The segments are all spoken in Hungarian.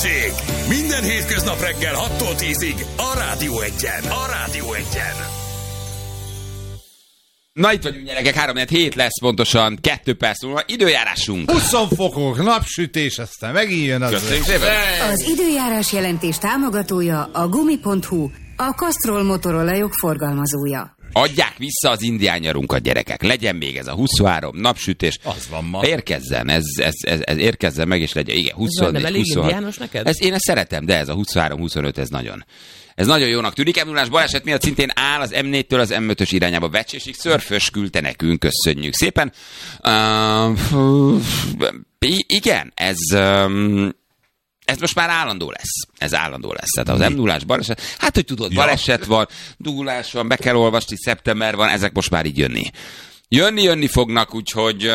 Minden hétköznap reggel 6-tól 10-ig a Rádió Egyen. Na itt vagyunk, gyerekek, 3-4 lesz pontosan, 2 perc múlva, időjárásunk. 20 fokok, napsütés, aztán megint jön az. Köszönjük szépen. Az időjárás jelentés támogatója a Gumi.hu, a Castrol motorolajok forgalmazója. Adják vissza az indián nyarunkat, gyerekek. Legyen még ez a 23 napsütés. Az van ma. Érkezzen, ez érkezzen meg, és legyen. Igen, 24, nem elég 26. indiános neked? Én ezt szeretem, de ez a 23-25, ez nagyon jónak tűnik. M0-ás baleset miatt szintén áll az M4-től az M5-ös irányába Vecsésig. Szörfös küldte nekünk, köszönjük szépen. Igen, ez most már állandó lesz. Tehát az M0-ás baleset, hát hogy tudod, baleset van, dugulás van, be kell olvasni, szeptember van, ezek most már így jönni fognak, úgyhogy...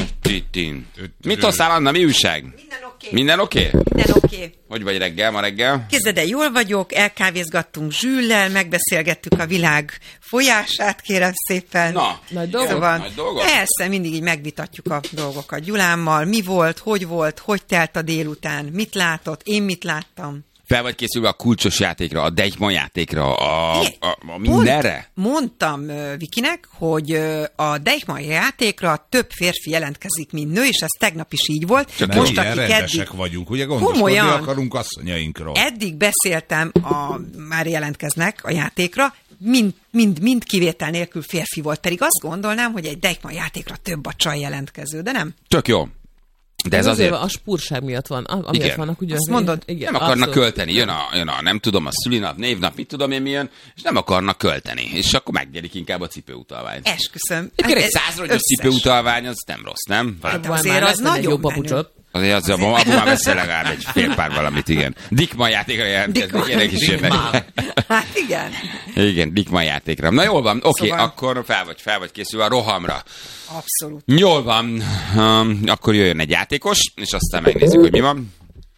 Mit hoztál, Anna, mi újság? Minden oké? Minden oké. Hogy vagy ma reggel? Képzeld el, jól vagyok, elkávézgattunk Zsüllel, megbeszélgettük a világ folyását, kérem szépen. Na, nagy dolgok? Szóval, nagy dolgok? Persze, mindig így megvitatjuk a dolgokat Gyulámmal. Mi volt, hogy telt a délután, mit látott, én mit láttam. Fel vagy készülve a kulcsos játékra, a Deichmann játékra, a mindenre? Mondtam Vikinek, hogy a Deichmann játékra több férfi jelentkezik, mint nő, és ez tegnap is így volt. Csak most, akik rendesek vagyunk, ugye gondoskodni akarunk asszonyainkról. Eddig beszéltem, már jelentkeznek a játékra, mind kivétel nélkül férfi volt, pedig azt gondolnám, hogy egy Deichmann játékra több a csaj jelentkező, de nem. Tök jó. De ez azért... A spúrság miatt van, amiért igen. vannak, ugye? Azt mondod? Igen, nem akarnak abszolút költeni, jön a nem tudom, a szülinap, névnap, mit tudom én mi jön, és nem akarnak költeni, és akkor megnyerik inkább a cipőutalványt. Esküszöm. Egy 100 rongyos cipőutalvány, az nem rossz, nem? Hát azért az nagyon jó papucsot. Azért az abban már veszel legalább egy fél pár valamit, igen. Deichmann játékra jelentkezni, gyerek is jönnek. Hát igen. Igen, Deichmann játékra. Na jól van, oké, Szóval... akkor fel vagy készülve a rohamra. Abszolút. Jól van, akkor jöjjön egy játékos, és aztán megnézzük, hogy mi van.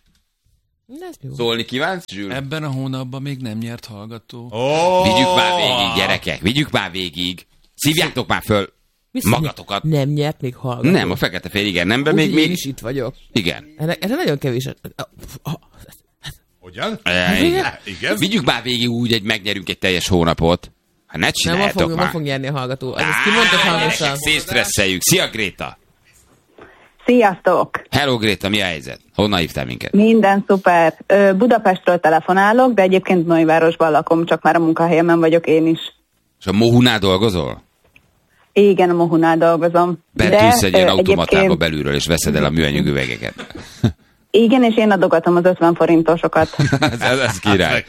Szólni kívánsz, Zsül? Ebben a hónapban még nem nyert hallgató. Vigyük már végig, gyerekek, vigyük már végig. Szívjátok már föl magatokat. Nem nyert még hallgató. Nem, a Fekete-Fél, igen, nem, még én is itt vagyok. Igen. Erre nagyon kevés. Hogyan? Igen. Vigyük már végig úgy, hogy megnyerünk egy teljes hónapot. Hát ne csináljátok már. Nem fog nyerni a hallgató. Ezt kimondtad hangosan. Szétstresszeljük. Szia, Gréta! Sziasztok! Hello, Gréta, mi a helyzet? Honnan hívtál minket? Minden szuper. Budapestről telefonálok, de egyébként Nagyvárosban lakom, csak már a munkahelyemen vagyok én is. És a Mohunál dolgozol? Igen, a Mohunál dolgozom. Betűsz egy ilyen automatába belülről, és veszed el a műanyag üvegeket. Igen, és én adogatom az 50 forintosokat. ez király.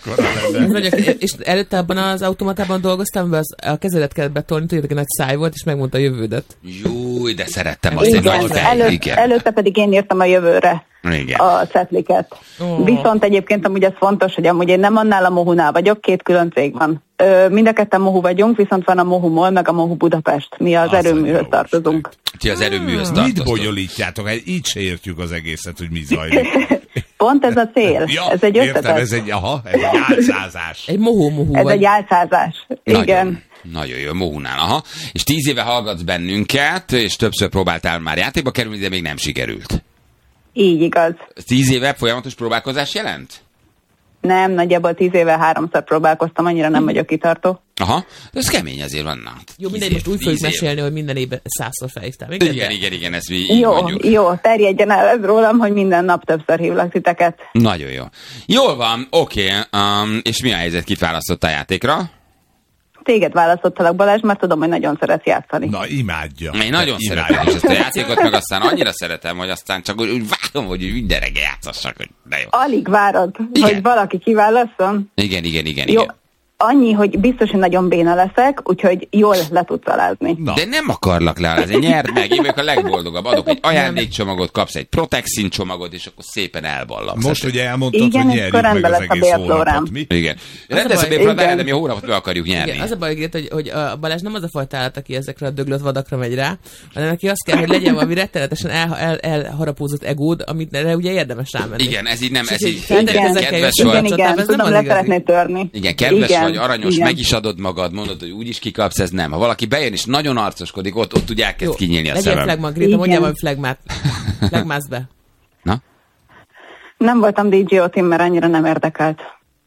És előtte abban az automatában dolgoztam, amiben a kezedet kellett betolni, tudjátok, nagy száj volt, és megmondta a jövődet. Jó, de szerettem azt egy nagy fej. Előtte pedig én írtam a jövőre. Igen. A cetliket. Viszont egyébként amúgy ez fontos, hogy amúgy én nem annál a Mohunál vagyok, 2 külön cég van. Mind a ketten Mohu vagyunk, viszont van a Mohu Mall, meg a Mohu Budapest. Mi az erőműhöz tartozunk. Ti az erőműhöz tartoztok. Mit bonyolítjátok? Így se értjük az egészet, hogy mi zajlik. Pont ez a cél. Ja, ez egy értem, ez egy álcázás. Egy Mohu. Ez egy álcázás. Igen. Nagyon jó, Mohunál. Aha. És 10 éve hallgatsz bennünket, és többször próbáltál már játékba kerülni, de még nem sikerült. Így igaz. 10 éve folyamatos próbálkozás jelent? Nem, nagyjából 10 éve 3-szor próbálkoztam, annyira nem vagyok kitartó. Aha, de ez kemény azért vannak. Jó, mindegy, most úgy fogjuk mesélni, hogy minden évben 100-szor felhívtál. Igen, ezt mi így mondjuk. Jó, terjedjen el ez rólam, hogy minden nap többször hívlak titeket. Nagyon jó. Jól van, oké. És mi a helyzet, kit választottál a játékra? Téged választottalak, Balázs, mert tudom, hogy nagyon szeretsz játszani. Na, imádja. Én nagyon szeretem is ezt a játékot, meg aztán annyira szeretem, hogy aztán csak úgy várom, hogy minden reggel játszassak, hogy de jó. Alig várod, hogy valaki kiválasszon? Igen. Jó. Annyi, hogy biztos, hogy nagyon béna leszek, úgyhogy jól le tudsz alázni. Na. De nem akarlak lealázni, nyerd meg, én vagyok a legboldogabb. Adok egy ajándékcsomagot, kapsz egy Protexin csomagot, és akkor szépen elballamsz. Most ugye elmondtad, hogy nyerjük meg az egész hónapot, mi? Igen. Rendez a bérflórát, de mi a hónapot meg akarjuk nyerni. Igen, az a baj, hogy a Balázs nem az a fajta állat, aki ezekre a döglött vadakra megy rá, hanem neki azt kell, hogy legyen valami rettenetesen elharapózott egód, amit ugye érdemes rámenni. Igen, ez így nem, ez így kedves vagy. Igen, tudom, le szeretnéd törni. Igen, kedves vagy, aranyos, igen. Meg is adod magad, mondod, hogy úgyis kikapsz, ez nem. Ha valaki bejön és nagyon arcoskodik, ott úgy elkezd kinyílni a szemem. Legyen flagma, Gréta, mondjál valami flagmát. Flagmász be. Na? Nem voltam DJ-o team, mert annyira nem érdekelt.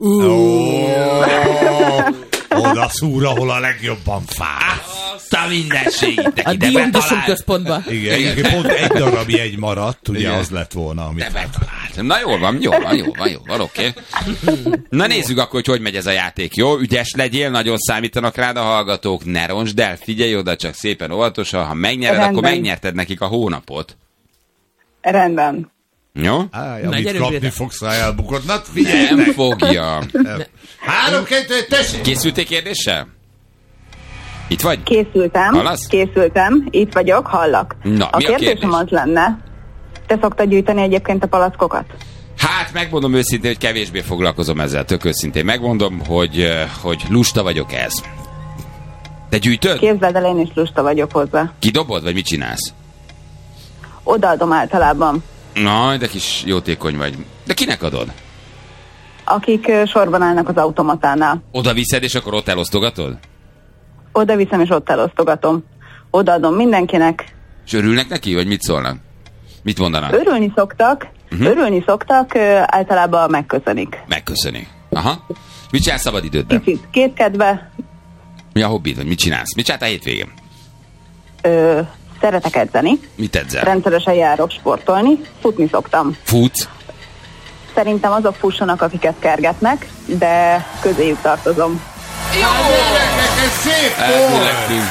Oda szúr, ahol a legjobban fáj. Azt a mindenségét. A Diódosunk központban. Igen, pont egy darab jegy maradt, ugye az lett volna, amit... Te betalált. Na jól van, oké. Na nézzük akkor, hogy megy ez a játék, jó? Ügyes legyél, nagyon számítanak rád a hallgatók, ne roncsd el, figyelj oda, csak szépen óvatosan, ha megnyered, Rendben. akkor megnyerted nekik a hónapot. Rendben. Jó? Amit kapni fogsz, ha elbukod. Na, figyelj! Nem fogja. 3, 2, tessék! Készültél kérdéssel? Itt vagy? Készültem, itt vagyok, hallak. Na, a mi a kérdés? kérdésem az lenne, te szoktad gyűjteni egyébként a palackokat? Hát megmondom őszintén, hogy kevésbé foglalkozom ezzel, tök őszintén. Megmondom, hogy lusta vagyok ez. Te gyűjtöd? Képzeld el, én is lusta vagyok hozzá. Kidobod, vagy mit csinálsz? Odaadom általában. Na, de kis jótékony vagy. De kinek adod? Akik sorban állnak az automatánál. Oda viszed, és akkor ott elosztogatod? Oda viszem, és ott elosztogatom. Odaadom mindenkinek. És örülnek neki, vagy mit szólnak? Mit mondanak? Örülni szoktak, általában megköszönik. Megköszönik. Aha. Mit csinálsz szabad idődben? Kicsit kétkedve. Mi a hobbid, vagy mit csinálsz? Mit csináltál hétvégén? Szeretek edzeni. Mit edzel? Rendszeresen járok sportolni. Futni szoktam. Futsz? Szerintem azok fussanak, akiket kergetnek, de közéjük tartozom. Jó! Ez szép Elküldettünk.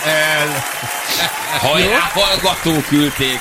Hajrá, hallgatók küldték.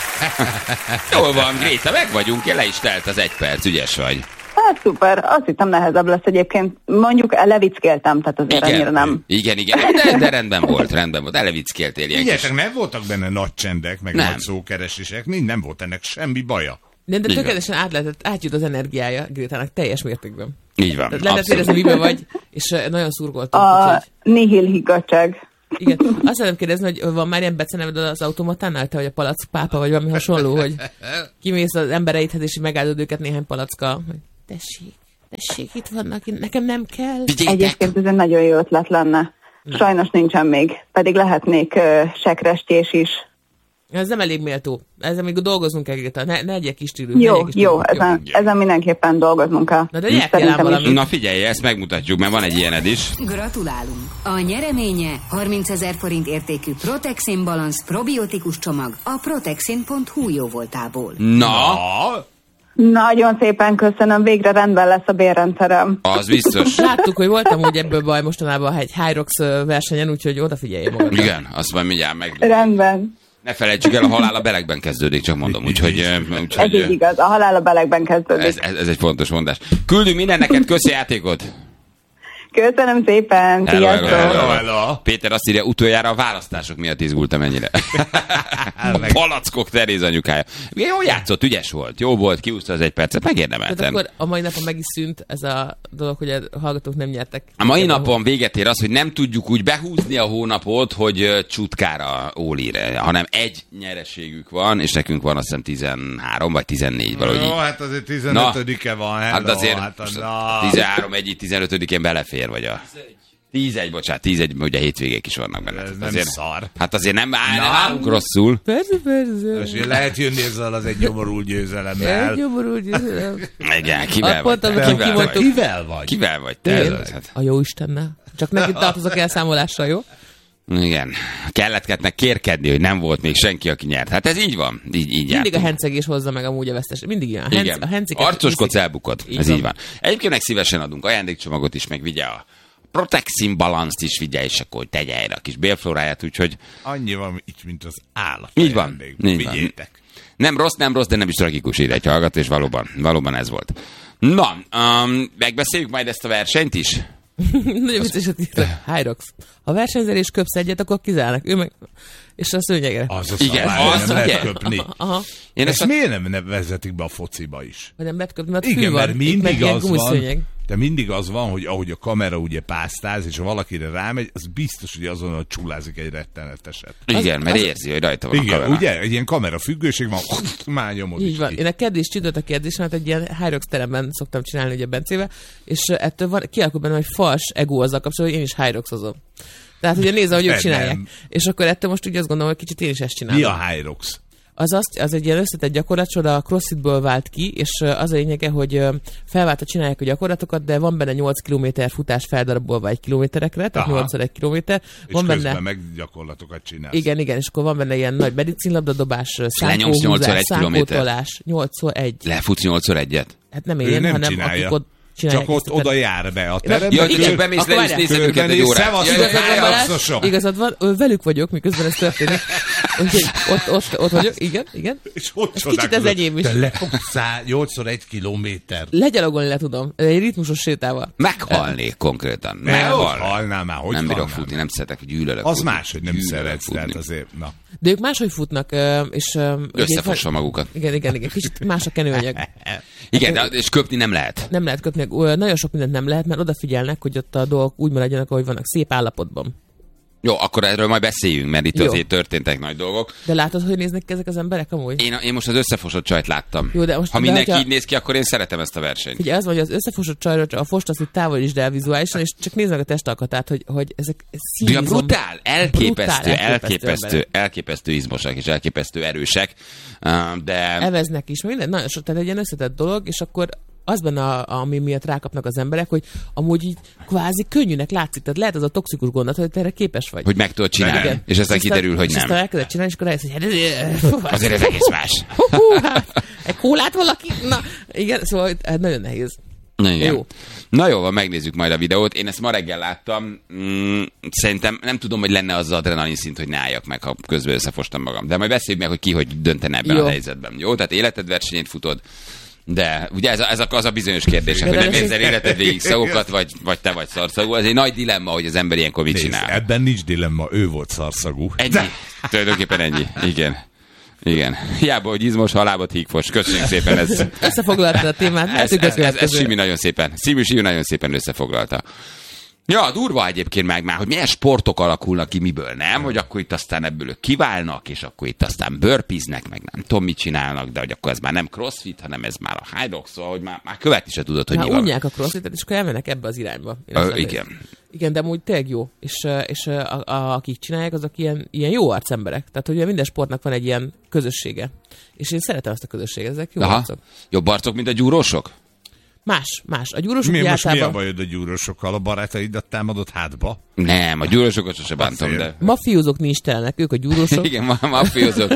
Jól van, Gréta, meg vagyunk, le is telt az 1 perc, ügyes vagy. Hát szuper, azt hittem nehezebb lesz egyébként. Mondjuk elevickéltem, tehát azért annyira nem. Igen, de rendben volt, elevickéltél ilyen Figyeljetek, nem voltak benne nagy csendek, meg nagy szókeresések, nem volt ennek semmi baja. De tökéletesen átjut az energiája Grétának teljes mértékben. Így van. Lehet érezni, miben vagy, és nagyon szurkoltam. A nihil higgadság. Igen. Azt szeretném kérdezni, hogy van már ilyen beceneved az automatánál, te vagy a palack pápa, vagy valami hasonló, hogy kimész az embereidhez, és megáldod őket néhány palackkal. Tessék, itt vannak, nekem nem kell. Egyébként ez egy nagyon jó ötlet lenne. Sajnos nincsen még, pedig lehetnék sekrestés is. Ez nem elég méltó. Ezzel még dolgoznunk kell, Gréta. Ne egyek kis stílű. Jó, ezen mindenképpen dolgoznunk kell. Na de nyertél valamit. Na figyelj, ezt megmutatjuk, mert van egy ilyened is. Gratulálunk! A nyereménye 30 000 forint értékű Protexin Balance probiotikus csomag a protexin.hu jóvoltából. Na? Nagyon szépen köszönöm, végre rendben lesz a bérrendszerem. Az biztos. Láttuk, hogy voltam úgy ebből baj mostanában egy Hyrox versenyen, úgyhogy odafigyelj magadra. Igen, azt majd mindjárt meg. Rendben. Ne felejtsük el, a halál a belegben kezdődik, csak mondom. Úgyhogy ez így igaz, a halál a belegben kezdődik. Ez egy fontos mondás. Küldünk minden neked, köszi játékot! Köszönöm szépen, hello. Péter azt írja, utoljára a választások miatt izgultam ennyire. Palackok Teréz anyukája. Jó játszott, ügyes volt, jó volt, kiúszta az 1 percet, megérdemeltem. Tehát akkor a mai napon meg is szűnt ez a dolog, hogy a hallgatók nem nyertek. A mai napon véget ér az, hogy nem tudjuk úgy behúzni a hónapot, hogy csutkára ólire, hanem egy nyereségük van, és nekünk van azt hiszem 13 vagy 14 valahogy. Jó, hát azért 15-e van. Hello, hát azért 13, 15-én belefér, vagy a... 11, ugye hétvégék is vannak benne. Ez nem azért, szar. Hát azért nem állunk rosszul. Persze. És lehet jönni ezzel az egy nyomorult győzelemmel. Igen, kivel vagy? Kivel vagy te? A Jóistennel. Csak neki tartozok elszámolásra, jó? Igen. Kelletketnek kérkedni, hogy nem volt még senki, aki nyert. Hát ez így van. Így mindig a hencegés hozza meg amúgy a vesztes. Mindig ilyen. Igen. Arcoskodsz, elbukod. Ez így van. Egyébként meg szívesen adunk ajándékcsomagot is, meg vigye a Protexin Balance-t is vigye, és akkor tegye helyre a kis bélflóráját, úgyhogy... Annyi van itt, mint az állat. Így van. Vigyétek. Nem rossz, de nem is tragikus, ide egy hallgató, és valóban ez volt. Na, megbeszéljük majd ezt a versenyt is? Nagyon vicces, hogy Hyrox. Ha versenyzel és köpsz egyet, akkor kizárnak. Ő meg... És a szőnyegre. Az a szabály, nem lehet köpni. Ezt miért nem vezetik be a fociba is? Vagy nem lehet köpni, mert igen, fű van, mert mindig az van, de mindig az van, hogy ahogy a kamera ugye pásztáz, és ha valakire rámegy, az biztos, hogy azonnal csulázik egy retteneteset. Igen, mert érzi, hogy rajta van igen, a kamera. ugye? Egy ilyen kamera függőség van, már nyomod így van. Én a keddi is csütött a kérdés, mert egy ilyen Hyrox teremben szoktam csinálni ugye Bencével, és ettől van, kialakul bennem egy fals ego azzal kapcsolatban, hogy én is Hyroxozom. Tehát ugye nézze, hogy ők csinálják. És akkor ettől most úgy azt gondolom, hogy kicsit én is ezt csinálom. Mi a Hyrox? Az egy ilyen összetett gyakorlat, a CrossFitből vált ki, és az a lényege, hogy felváltva csinálják a gyakorlatokat, de van benne 8 kilométer futás feldarabolva 1 kilométerekre, tehát 8-1 kilométer. És közben meg gyakorlatokat csinálsz. Igen, és akkor van benne ilyen nagy medicinlabdadobás, szánkóhúzás, szánkótolás, 8x1. Lefutsz 8x1-et? Hát nem én, hanem csinálja. akik ott csinálják. Csak ott oda jár be a terembe. Ja, csak bemész le, és nézed őket egy órát. Igazad van, velük vagyok, miközben ez történik. Úgyhogy ott vagyok, igen. És ott kicsit ez enyém is. Te lefogsz 8x1 kilométer. Legyalogolni le tudom, egy ritmusos sétával. Meghalnék konkrétan. Halnál már, hogy nem bírok futni, nem szeretek, hogy gyűlölök. Az más, hogy nem szeretsz, tehát azért, na. De ők máshogy futnak, és... Összefossa magukat. Igen. Kicsit más a kenőanyag. Igen, és köpni nem lehet. Nem lehet köpni. Nagyon sok mindent nem lehet, mert odafigyelnek, hogy ott a dolgok úgy maradjanak, ahogy vannak, szép állapotban. Jó, akkor erről majd beszéljünk, mert itt azért történtek nagy dolgok. De látod, hogy néznek ki ezek az emberek amúgy? Én most az összefosott csajt láttam. Jó, de most, ha mindenki így néz ki, akkor én szeretem ezt a versenyt. Ugye az van, hogy az összefosott csajról a fost azt, hogy távolítsd el vizuálisan, és csak nézd meg a testalkatát, hogy ezek színizom. Brutál, elképesztő izmosak és elképesztő erősek, de... Eveznek is, minden, nagyon sok, tehát egy ilyen összetett dolog, és akkor az benne, ami miatt rákapnak az emberek, hogy amúgy így kvázi könnyűnek látszik, tehát lehet az a toxikus gondot, hogy te erre képes vagy. Hogy meg tudod csinálni, igen. És aztán kiderül, hogy nem. És aztán elkezded csinálni, és akkor rájössz, hogy azért ez egész más. Egy kólát valaki? Na, igen, szóval nagyon nehéz. Na, igen. Jó. Na jó, megnézzük majd a videót. Én ezt ma reggel láttam. Szerintem nem tudom, hogy lenne az az adrenalin szint, hogy ne álljak meg, ha közben összefostam magam. De majd beszéljük meg, hogy ki hogy döntene ebben a helyzetben. Jó, tehát életed versenyét futod. De ugye ez az a bizonyos kérdés, hogy nem érzel életed végig szagokat, vagy te vagy szarszagú. Ez egy nagy dilemma, hogy az ember ilyenkor mit csinál. Ebben nincs dilemma, ő volt szarszagú. Ennyi. Tulajdonképpen ennyi. Igen. Hiába, hogy izmos, halábot hígfos. Köszönjük szépen. Összefoglaltad a témát. Ez Simi nagyon szépen. Simi nagyon szépen összefoglalta. Ja, durva egyébként már, hogy milyen sportok alakulnak ki, miből nem, hogy akkor itt aztán ebből ők kiválnak, és akkor itt aztán burpeeznek, meg nem tudom, mit csinálnak, de hogy akkor ez már nem crossfit, hanem ez már a high rock, szóval, hogy már követni se tudod, hogy mi van. Unják a crossfitet, és akkor elmennek ebbe az irányba. Igen. Igen, de amúgy tényleg jó. És akik csinálják, azok ilyen jó arcemberek. Tehát, hogy minden sportnak van egy ilyen közössége. És én szeretem ezt a közösséget, ezek jó arcok. Jobb arcok, mint a gyúrósok? Más. A gyúrósok most mi a bajod a gyúrósokkal? A barátaidat támadott hátba? Nem, a gyúrósokat sose bántam, de... Mafiózók nincs telenek, ők a gyúrósok. Igen, mafiózók,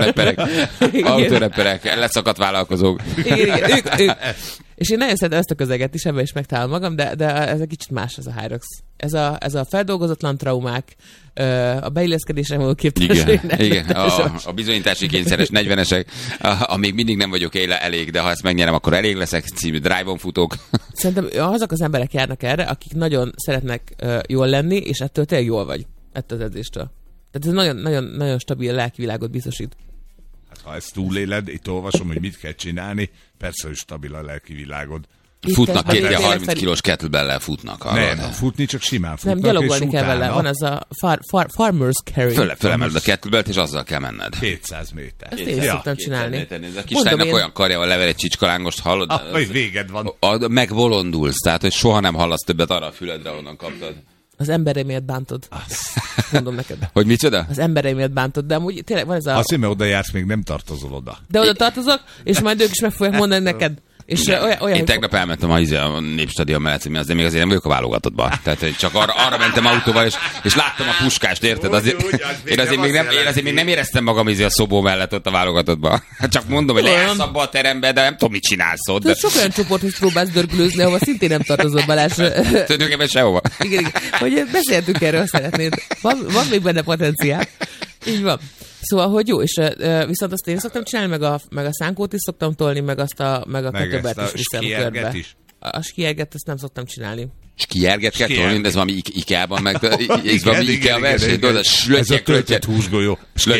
autóreperek, leszakadt vállalkozók. Igen, ők. És én nagyon szeretem ezt a közeget is, ebben is megtalálom magam, de ez egy kicsit más, ez a Hyrox. Ez a feldolgozatlan traumák, a beilleszkedésre való képtelenség. Igen. A bizonyítási kényszeres 40-esek, amíg mindig nem vagyok elég, de ha ezt megnyerem, akkor elég leszek, című drive-on futók. Szerintem azok az emberek járnak erre, akik nagyon szeretnek jól lenni, és ettől tényleg jól vagy, ettől az edzéstől. Tehát ez nagyon, nagyon, nagyon stabil lelkivilágot biztosít. Hát, ha ezt túléled, itt olvasom, hogy mit kell csinálni, persze, hogy stabil a lelkivilágod. Futnak két ilyen 30 kilós kettlebell-lel futnak. Nem, futni csak simán futnak. Nem, gyalogolni kell vele. Van az a farmer's carry. Fölemeled a kettlebellt, és azzal kell menned. 200 méter. Ezt én szoktam csinálni. A kislánynak olyan karjával lever egy csicskalángost, hallod? Hogy véged van. Megbolondulsz, tehát hogy soha nem hallasz többet arra a füledre, onnan kaptad. Az embereimet bántod. Mondom neked. Hogy micsoda? Az embereimet bántod, de amúgy tényleg van ez a... Azt, mert oda jársz, még nem tartozol oda. De oda tartozok, és majd ők is meg fogják mondani neked. És én tegnap elmentem a Népstadion mellett, de még azért nem vagyok a válogatottban. Tehát csak arra mentem autóval, és láttam a puskást, érted? Én azért még nem éreztem magam a szobó mellett ott a válogatottban. Csak mondom, hogy leállsz abba a terembe, de nem tudom, mit csinálsz ott. De sok olyan csoporthoz próbálsz dörgülőzni, ahova szintén nem tartozol, Balázs. Tulajdonképpen sehova. Igen. Hogy beszéltünk erről, szeretnéd. Van még benne potenciál. Így van. Szóval, hogy jó, és viszont azt én szoktam csinálni, meg a szánkót is szoktam tolni, meg a kötöbet is viszem körbe. A skierget ezt nem szoktam csinálni. Skierget kell tolni, de ez valami IKEA-ban, meg ez valami IKEA verseny. Ez a töltött húsgolyó.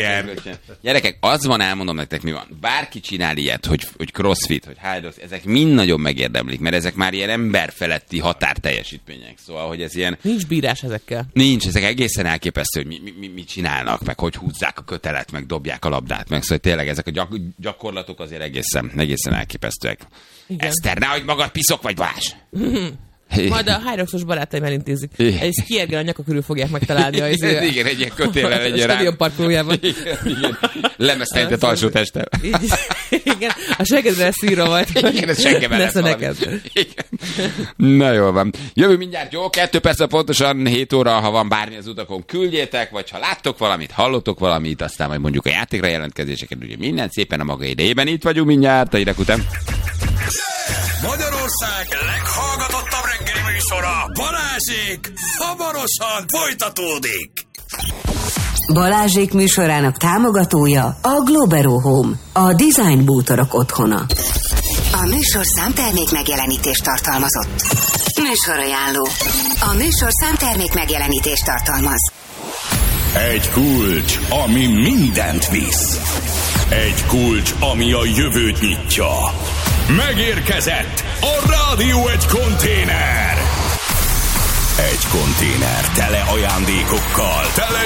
Gyerekek, az van, elmondom nektek, mi van. Bárki csinál ilyet, hogy crossfit, hogy high, ezek mind nagyon megérdemlik, mert ezek már ilyen emberfeletti határteljesítmények. Szóval, hogy ez ilyen... Nincs bírás ezekkel. Nincs, ezek egészen elképesztő, hogy mit csinálnak, meg hogy húzzák a kötelet, meg dobják a labdát, meg szóval tényleg ezek a gyakorlatok azért egészen elképesztőek. Igen. Eszter, nehogy magad piszok vagy Balázs. Majd a Hyroxos barátaim elintézik. Egy skiergel a nyaka körül fogják megtalálni. Igen, egy ilyen kötéllel legyen rá. A stadion parkolójában. Igen. Lemeztelített alsó testtel. Igen, a seggedre lesz írva majd. Igen, ez sengemben lesz neked. Na jól van. Jövő mindjárt, jó? 2 perc pontosan 7 óra, ha van bármi az utakon, küldjétek, vagy ha láttok valamit, hallottok valamit, aztán majd mondjuk a játékra jelentkezéseket, ugye minden szépen a maga idejében. Itt vagyunk mindjárt, a hírek után. Magyarország leghallgatottabb reggeli műsora, Balázsék, hamarosan folytatódik. Balázsék műsorának támogatója a Globero Home, a design bútorok otthona. A műsorszám termék megjelenítést tartalmazott. Műsorajánló. A műsorszám termék megjelenítést tartalmaz. Egy kulcs, ami mindent visz. Egy kulcs, ami a jövőt nyitja. Megérkezett a Rádió Egy konténer. Egy konténer tele ajándékokkal, tele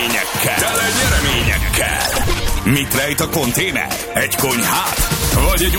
nyereményekkel. Mit rejt a konténer? Egy konyhát? Vagy egy